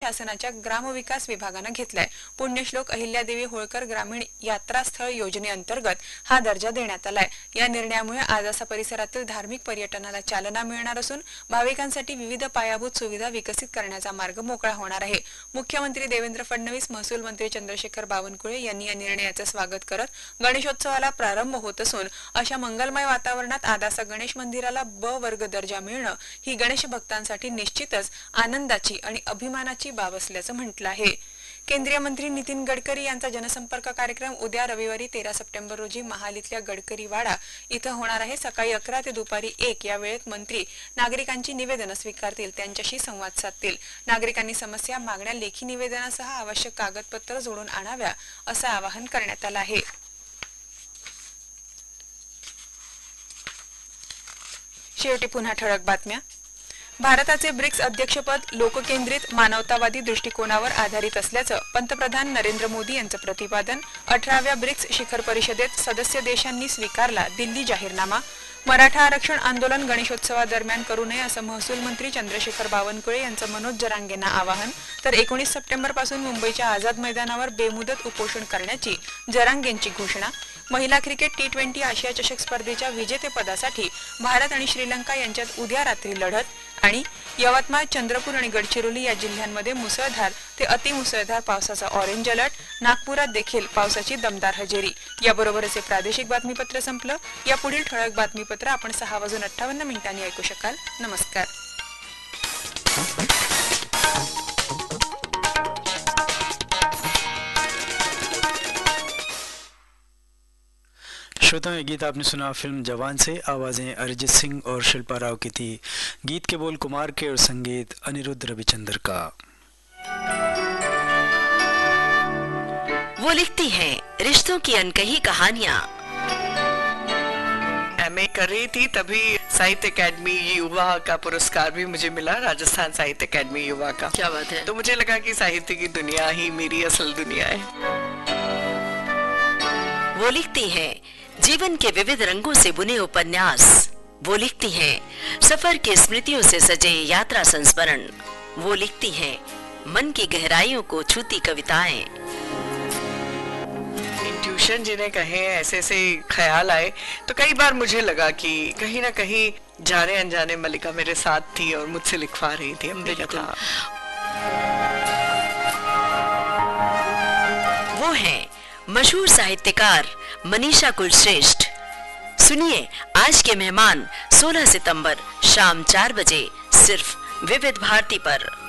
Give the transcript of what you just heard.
शासनाच्या ग्रामविकास विभागाने घेतलाय। पुण्यश्लोक अहिल्यादेवी होळकर ग्रामीण यात्रास्थळ योजनेअंतर्गत हा दर्जा देण्यात आलाय। या निर्णयामुळे आदासा परिसरातील धार्मिक पर्यटनाला चालना मिळणार असून भाविकांसाठी विविध पायाभूत सुविधा विकसित करण्याचा मार्ग मोकळा होणार आहे। मुख्यमंत्री देवेंद्र फडणवीस, महसूल मंत्री चंद्रशेखर बावनकुळे यांनी या निर्णयाचे स्वागत करत गणेशोत्सवाला प्रारंभ होत असून अशा मंगलमय वातावरणात आदासा गणेश मंदिराला ब वर्ग दर्जा मिळणं ही गणेश भक्तांसाठी निश्चितच आनंदाची आणि अभिमानाची बाब असल्याचं म्हटलं आहे। केंद्रीय मंत्री नितीन गडकरी यांचा जनसंपर्क कार्यक्रम उद्या रविवारी 13 सप्टेंबर रोजी महालीतल्या गडकरी वाडा इथं होणार आहे। सकाळी 11 ते दुपारी 1 या वेळेत मंत्री नागरिकांची निवेदनं स्वीकारतील, त्यांच्याशी संवाद साधतील। नागरिकांनी समस्या, मागण्या लेखी निवेदनासह आवश्यक कागदपत्र जोडून आणाव्या असं आवाहन करण्यात आलं आहे। शेवटी पुन्हा ठळक बातम्या। भारताचे ब्रिक्स अध्यक्षपद लोककेंद्रित मानवतावादी दृष्टिकोनावर आधारित असल्याचं पंतप्रधान नरेंद्र मोदी यांचं प्रतिपादन। 18व्या ब्रिक्स शिखर परिषदेत सदस्य देशांनी स्वीकारला दिल्ली जाहीरनामा। मराठा आरक्षण आंदोलन गणेशोत्सवादरम्यान करू नये असं महसूल मंत्री चंद्रशेखर बावनकुळे यांचं मनोज जरांगेंना आवाहन। तर 19 सप्टेंबर पासून मुंबईच्या आझाद मैदानावर बेमुदत उपोषण करण्याची जरांगेंची घोषणा। महिला क्रिकेट T20 आशिया चषक स्पर्धेच्या विजेतेपदासाठी भारत आणि श्रीलंका यांच्यात उद्या रात्री लढत। आणि यवतमाळ, चंद्रपूर आणि गडचिरोली या जिल्ह्यांमध्ये मुसळधार ते अतिमुसळधार पावसाचा ऑरेंज अलर्ट। नागपुरात देखील पावसाची दमदार हजेरी। याबरोबरच हे प्रादेशिक बातमीपत्र संपलं। यापुढील ठळक बातमीपत्र आपण 6:58 ऐकू शकाल। नमस्कार। श्रोताओं, ये गीत आपने सुना फिल्म जवान से। आवाजें अरिजीत सिंह और शिल्पा राव की थी। गीत के बोल कुमार के और संगीत अनिरुद्ध रविचंद्र का। वो लिखती हैं रिश्तों की अनकही कहानियां। एमए कर रही थी तभी साहित्य अकेडमी युवा का पुरस्कार भी मुझे मिला, राजस्थान साहित्य अकेडमी युवा का। क्या बात है। तो मुझे लगा कि साहित्य की दुनिया ही मेरी असल दुनिया है। वो लिखती हैं जीवन के विविध रंगों से बुने उपन्यास। वो लिखती हैं सफर की स्मृतियों से सजे यात्रा संस्मरण। वो लिखती हैं मन की गहराइयों को छूती कविताएं। इंट्यूशन जिन्हें कहे, ऐसे ऐसे ख्याल आए तो कई बार मुझे लगा कि कहीं ना कहीं जाने अनजाने मल्लिका मेरे साथ थी और मुझसे लिखवा रही थी। हमने लिखा। वो हैं मशहूर साहित्यकार मनीषा कुलश्रेष्ठ। सुनिए आज के मेहमान 16 सितंबर शाम 4 बजे सिर्फ विविध भारती पर।